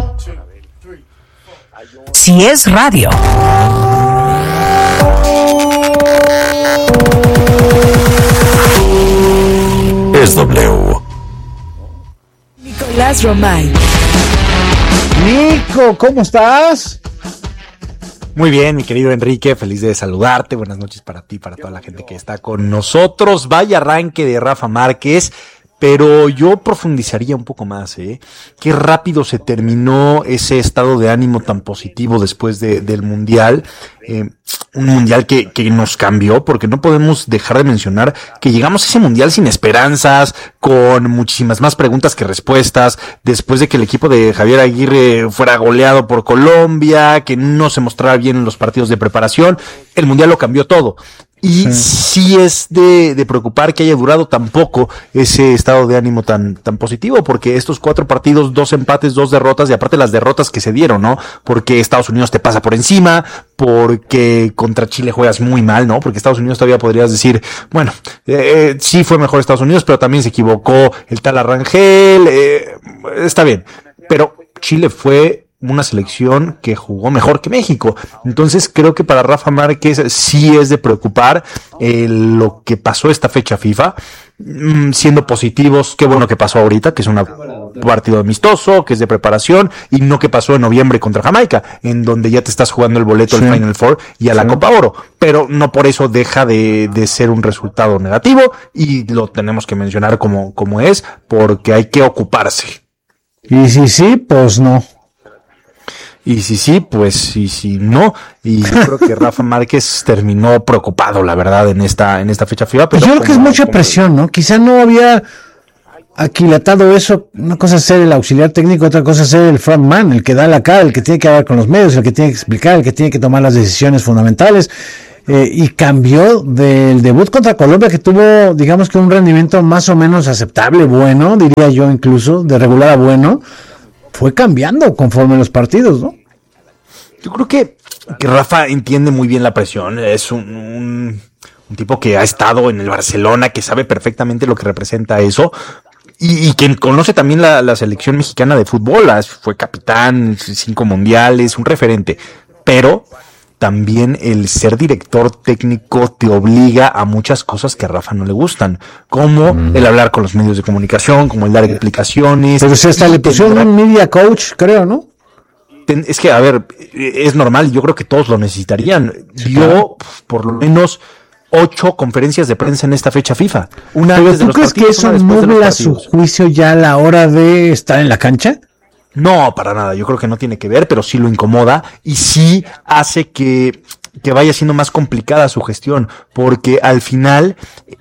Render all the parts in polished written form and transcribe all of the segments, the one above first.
Si es radio. Es W. Nicolás Romay. Nico, ¿cómo estás? Muy bien, mi querido Enrique, feliz de saludarte. Buenas noches para ti, para toda la gente que está con nosotros. Vaya arranque de Rafa Márquez, pero yo profundizaría un poco más, Qué rápido se terminó ese estado de ánimo tan positivo después del Mundial. Un Mundial que nos cambió, porque no podemos dejar de mencionar que llegamos a ese Mundial sin esperanzas, con muchísimas más preguntas que respuestas, después de que el equipo de Javier Aguirre fuera goleado por Colombia, que no se mostrara bien en los partidos de preparación. El Mundial lo cambió todo. Y sí es de preocupar que haya durado tan poco ese estado de ánimo tan positivo, porque estos 4 partidos, 2 empates, 2 derrotas, y aparte las derrotas que se dieron, ¿no? Porque Estados Unidos te pasa por encima, porque contra Chile juegas muy mal, ¿no? Porque Estados Unidos todavía podrías decir, bueno, sí fue mejor Estados Unidos, pero también se equivocó el tal Arrangel, está bien, pero Chile fue una selección que jugó mejor que México. Entonces creo que para Rafa Márquez sí es de preocupar lo que pasó esta fecha FIFA. Siendo positivos, qué bueno que pasó ahorita, que es un partido amistoso, que es de preparación, y no que pasó en noviembre contra Jamaica, en donde ya te estás jugando el boleto al Final Four y a la Copa Oro. Pero no por eso deja de ser un resultado negativo, y lo tenemos que mencionar como es, porque hay que ocuparse. Y si pues no. Y sí, pues si no. Y yo creo que Rafa Márquez terminó preocupado, la verdad, en esta fecha FIFA. Pero yo creo que es mucha presión, ¿no? Quizá no había aquilatado eso. Una cosa es ser el auxiliar técnico, otra cosa es ser el frontman, el que da la cara, el que tiene que hablar con los medios, el que tiene que explicar, el que tiene que tomar las decisiones fundamentales. Y cambió del debut contra Colombia, que tuvo, digamos que un rendimiento más o menos aceptable, bueno, diría yo incluso, de regular a bueno. Fue cambiando conforme los partidos, ¿no? Yo creo que Rafa entiende muy bien la presión. Es un tipo que ha estado en el Barcelona, que sabe perfectamente lo que representa eso, y que conoce también la selección mexicana de fútbol. Fue capitán, 5 mundiales, un referente. Pero también el ser director técnico te obliga a muchas cosas que a Rafa no le gustan, como el hablar con los medios de comunicación, como el dar explicaciones. Pero si hasta le pusieron un media coach, creo, ¿no? Es que, a ver, es normal, yo creo que todos lo necesitarían. Dio por lo menos 8 conferencias de prensa en esta fecha FIFA. ¿Pero tú crees que eso nubla su juicio ya a la hora de estar en la cancha? No, para nada, yo creo que no tiene que ver, pero sí lo incomoda y sí hace que vaya siendo más complicada su gestión, porque al final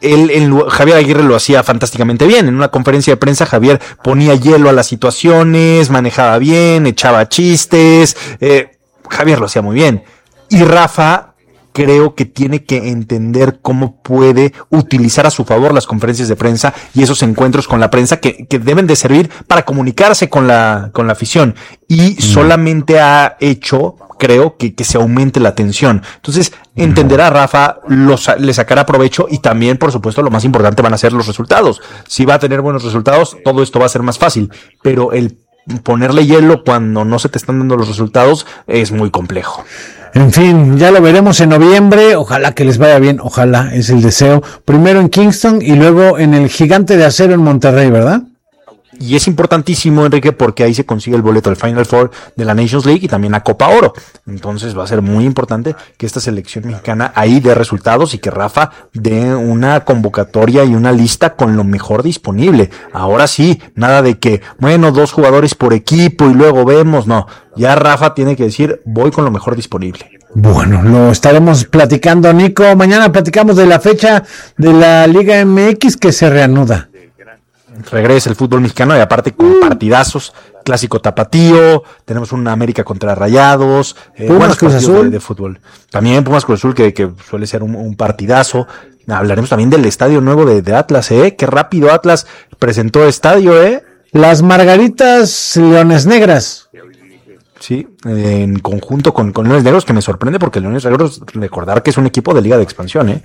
Javier Aguirre lo hacía fantásticamente bien. En una conferencia de prensa Javier ponía hielo a las situaciones, manejaba bien, echaba chistes, Javier lo hacía muy bien. Y Rafa creo que tiene que entender cómo puede utilizar a su favor las conferencias de prensa y esos encuentros con la prensa que deben de servir para comunicarse con la afición, y solamente ha hecho, creo, que se aumente la tensión. Entonces entenderá Rafa, le sacará provecho, y también, por supuesto, lo más importante van a ser los resultados. Si va a tener buenos resultados, todo esto va a ser más fácil, pero el ponerle hielo cuando no se te están dando los resultados es muy complejo. En fin, ya lo veremos en noviembre, ojalá que les vaya bien, ojalá, es el deseo. Primero en Kingston y luego en el Gigante de Acero en Monterrey, ¿verdad? Y es importantísimo, Enrique, porque ahí se consigue el boleto al Final Four de la Nations League y también a Copa Oro. Entonces va a ser muy importante que esta selección mexicana ahí dé resultados y que Rafa dé una convocatoria y una lista con lo mejor disponible. Ahora sí, nada de que, bueno, 2 jugadores por equipo y luego vemos, no. Ya Rafa tiene que decir, voy con lo mejor disponible. Bueno, lo estaremos platicando, Nico. Mañana platicamos de la fecha de la Liga MX que se reanuda. Regresa el fútbol mexicano y aparte con partidazos, clásico tapatío, tenemos una América contra Rayados, Pumas Cruz Azul de fútbol. También Pumas Cruz Azul que suele ser un partidazo. Hablaremos también del estadio nuevo de Atlas, qué rápido Atlas presentó estadio, Las Margaritas Leones Negras. Sí, en conjunto con Leones Negros, que me sorprende porque Leones Negros, recordar que es un equipo de Liga de Expansión,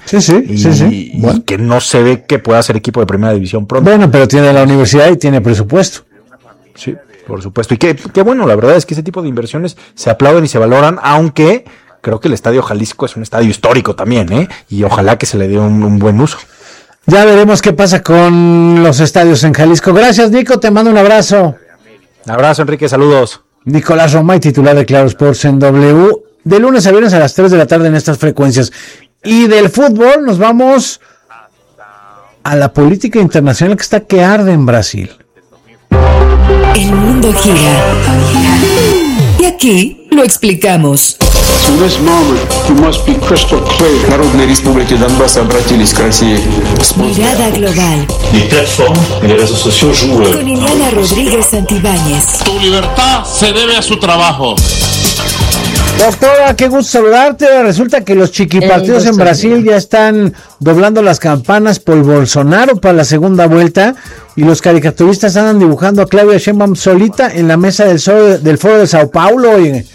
Sí. Y que no se ve que pueda ser equipo de Primera División pronto. Bueno, pero tiene la universidad y tiene presupuesto. Sí. Por supuesto. Y qué bueno, la verdad es que ese tipo de inversiones se aplauden y se valoran, aunque creo que el Estadio Jalisco es un estadio histórico también, ¿eh? Y ojalá que se le dé un buen uso. Ya veremos qué pasa con los estadios en Jalisco. Gracias, Nico, te mando un abrazo. Un abrazo, Enrique, saludos. Nicolás Romay, titular de Claro Sports en W, de lunes a viernes a las 3 de la tarde en estas frecuencias. Y del fútbol nos vamos a la política internacional que está que arde en Brasil. El mundo gira. Y aquí lo explicamos. In this moment, you must be crystal clear. Народные республики Донбасс обратились к России. Mirada global. Les plateformes et les réseaux sociaux jouent. Con Ileana Rodríguez Santibáñez. Tu libertad se debe a su trabajo. Doctora, qué gusto saludarte. Resulta que los chiquipartidos en Brasil ya están doblando las campanas por Bolsonaro para la segunda vuelta y los caricaturistas andan dibujando a Claudia Sheinbaum solita en la mesa del Foro de Sao Paulo.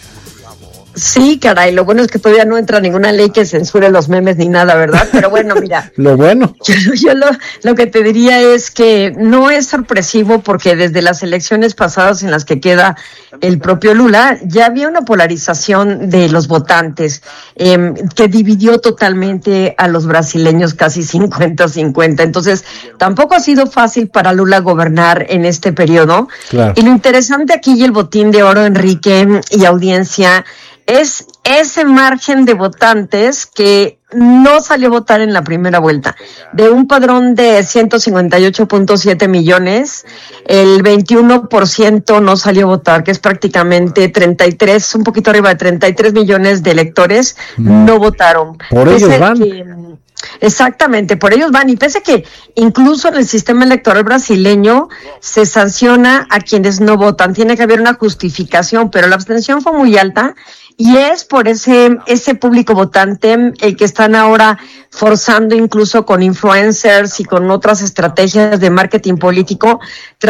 Sí, caray, lo bueno es que todavía no entra ninguna ley que censure los memes ni nada, ¿verdad? Pero bueno, mira. Lo bueno. Yo lo que te diría es que no es sorpresivo porque desde las elecciones pasadas en las que queda el propio Lula, ya había una polarización de los votantes que dividió totalmente a los brasileños casi 50-50. Entonces, tampoco ha sido fácil para Lula gobernar en este periodo. Claro. Y lo interesante aquí y el botín de oro, Enrique, y audiencia, es ese margen de votantes que no salió a votar en la primera vuelta. De un padrón de 158.7 millones, el 21% no salió a votar, que es prácticamente 33, un poquito arriba de 33 millones de electores no votaron. Por ellos van. Exactamente, por ellos van, y pese que incluso en el sistema electoral brasileño se sanciona a quienes no votan, tiene que haber una justificación, pero la abstención fue muy alta y es por ese público votante el que están ahora forzando incluso con influencers y con otras estrategias de marketing político